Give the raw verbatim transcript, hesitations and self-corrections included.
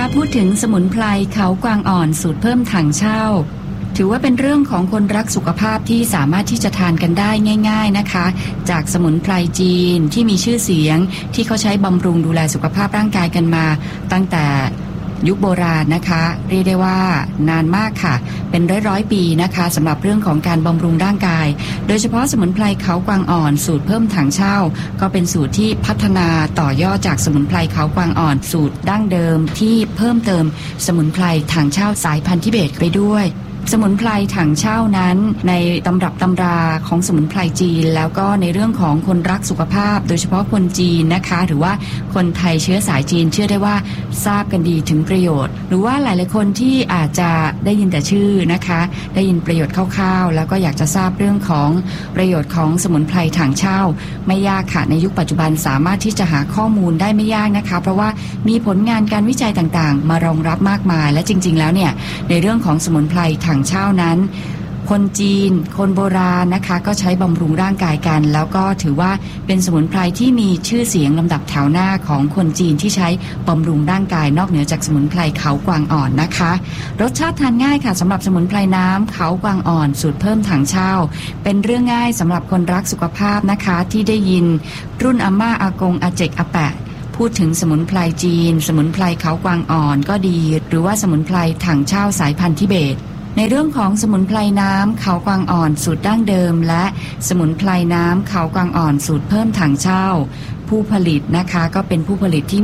พูดถึงสมุนไพรเขากวางอ่อนสูตรเพิ่มถังเช่าถือว่าเป็นเรื่องของคนรักสุขภาพที่สามารถที่จะทานกันได้ง่ายๆนะคะจากสมุนไพรจีนที่มีชื่อเสียงที่เขาใช้บำรุงดูแลสุขภาพร่างกายกันมาตั้งแต่ยุคโบราณนะคะเรียกได้ว่านานมากค่ะเป็นร้อยๆปีนะคะสำหรับเรื่องของการบำรุงร่างกายโดยเฉพาะสมุนไพรเขากวางอ่อนสูตรเพิ่มถังเช่าก็เป็นสูตรที่พัฒนาต่อยอดจากสมุนไพรเขากวางอ่อนสูตรดั้งเดิมที่เพิ่มเติมสมุนไพรถังเช่าสายพันธุ์ทิเบตไปด้วยสมุนไพรถังเช่านั้นในตำรับตำราของสมุนไพรจีนแล้วก็ในเรื่องของคนรักสุขภาพโดยเฉพาะคนจีนนะคะหรือว่าคนไทยเชื้อสายจีนเชื่อได้ว่าทราบกันดีถึงประโยชน์หรือว่าหลายๆคนที่อาจจะได้ยินแต่ชื่อนะคะได้ยินประโยชน์คร่าวๆแล้วก็อยากจะทราบเรื่องของประโยชน์ของสมุนไพรถังเช่าไม่ยากค่ะในยุคปัจจุบันสามารถที่จะหาข้อมูลได้ไม่ยากนะคะเพราะว่ามีผลงานการวิจัยต่างๆมารองรับมากมายและจริงๆแล้วเนี่ยในเรื่องของสมุนไพรถังเช่านั้นคนจีนคนโบราณนะคะก็ใช้บำรุงร่างกายกันแล้วก็ถือว่าเป็นสมุนไพรที่มีชื่อเสียงลำดับแถวหน้าของคนจีนที่ใช้บำรุงร่างกายนอกเหนือจากสมุนไพรเขากวางอ่อนนะคะรสชาติทานง่ายค่ะสำหรับสมุนไพรน้ำเขากวางอ่อนสูตรเพิ่มถังเช่าเป็นเรื่องง่ายสำหรับคนรักสุขภาพนะคะที่ได้ยินรุ่นอาม่าอากงอาเจกอาแปะพูดถึงสมุนไพรจีนสมุนไพรเขากวางอ่อนก็ดีหรือว่าสมุนไพรถังเช่าสายพันธุ์ทิเบตในเรื่องของสมุนไพรน้ำเขากวางอ่อนสูตรดั้งเดิมและสมุนไพรน้ำเขากวางอ่อนสูตรเพิ่มถังเช่าผู้ผลิตนะคะก็เป็นผู้ผลิตที่